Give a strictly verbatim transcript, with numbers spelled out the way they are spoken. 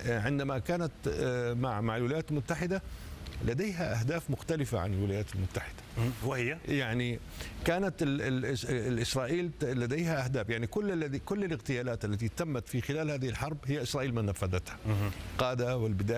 عندما كانت مع مع الولايات المتحدة لديها أهداف مختلفة عن الولايات المتحدة. وهي يعني كانت ال ال إسرائيل لديها أهداف، يعني كل الذي كل الاغتيالات التي تمت في خلال هذه الحرب هي إسرائيل من نفذتها. قادة والبداية